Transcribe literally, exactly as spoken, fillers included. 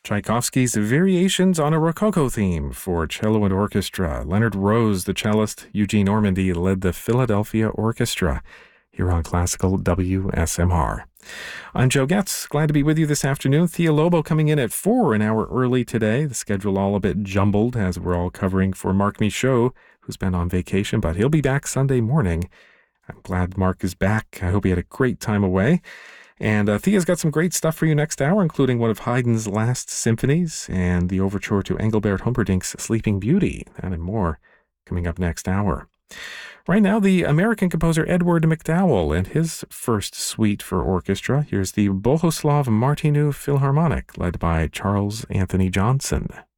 Tchaikovsky's Variations on a Rococo Theme for cello and orchestra. Leonard Rose, the cellist, Eugene Ormandy led the Philadelphia Orchestra here on Classical W S M R. I'm Joe Getz. Glad to be with you this afternoon. Thea Lobo coming in at four, an hour early today. The schedule all a bit jumbled as we're all covering for Mark Michaud, who's been on vacation, but he'll be back Sunday morning. I'm glad Mark is back. I hope he had a great time away. And uh, Thea's got some great stuff for you next hour, including one of Haydn's last symphonies and the overture to Engelbert Humperdinck's Sleeping Beauty. That and more coming up next hour. Right now, the American composer Edward MacDowell and his first suite for orchestra. Here's the Bohuslav Martinu Philharmonic, led by Charles Anthony Johnson.